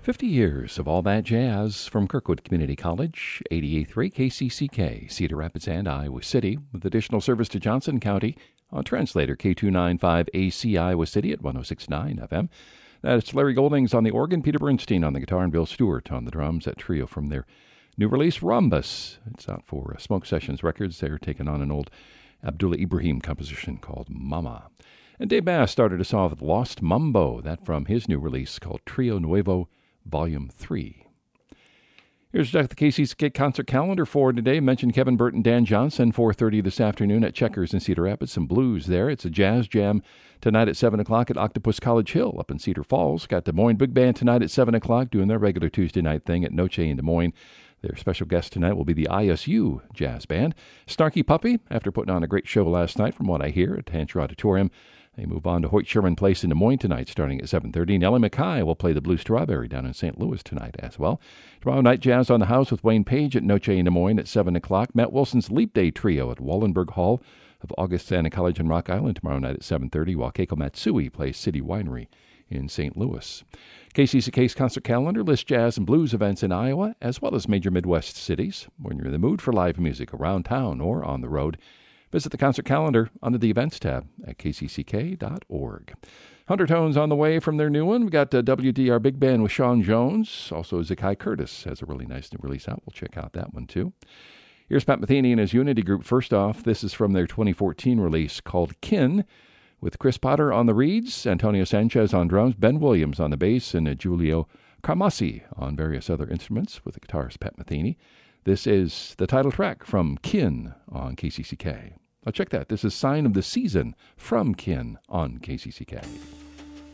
50 years of all that jazz from Kirkwood Community College, 88.3 KCCK, Cedar Rapids and Iowa City, with additional service to Johnson County on translator K295 AC Iowa City at 106.9 FM. That's Larry Goldings on the organ, Peter Bernstein on the guitar, and Bill Stewart on the drums. That trio from their new release, Rhombus. It's out for Smoke Sessions Records. They're taking on an old Abdullah Ibrahim composition called Mama. And Dave Bass started us off with Lost Mambo, that from his new release called Trio Nuevo Volume 3. Here's the KCCK concert calendar for today. Mentioned Kevin Burt and Dan Johnson, 4:30 this afternoon at Checkers in Cedar Rapids. Some blues there. It's a jazz jam tonight at 7 o'clock at Octopus College Hill up in Cedar Falls. Got Des Moines Big Band tonight at 7 o'clock doing their regular Tuesday night thing at Noche in Des Moines. Their special guest tonight will be the ISU Jazz Band. Snarky Puppy, after putting on a great show last night from what I hear at Tancher Auditorium, they move on to Hoyt Sherman Place in Des Moines tonight, starting at 7:30. Nellie McKay will play the Blue Strawberry down in St. Louis tonight as well. Tomorrow night, Jazz on the House with Wayne Page at Noche in Des Moines at 7 o'clock. Matt Wilson's Leap Day Trio at Wallenberg Hall of Augustana College in Rock Island tomorrow night at 7:30, while Keiko Matsui plays City Winery in St. Louis. KCCK's concert calendar lists jazz and blues events in Iowa, as well as major Midwest cities. When you're in the mood for live music around town or on the road, visit the concert calendar under the events tab at kcck.org. 100 Tones on the way from their new one. We got WDR Big Band with Sean Jones. Also, Zakai Curtis has a really nice new release out. We'll check out that one, too. Here's Pat Metheny and his Unity Group. First off, this is from their 2014 release called Kin, with Chris Potter on the reeds, Antonio Sanchez on drums, Ben Williams on the bass, and Giulio Carmassi on various other instruments with the guitarist Pat Metheny. This is the title track from Kin on KCCK. Now check that. This is Sign of the Season from Kin on KCCK.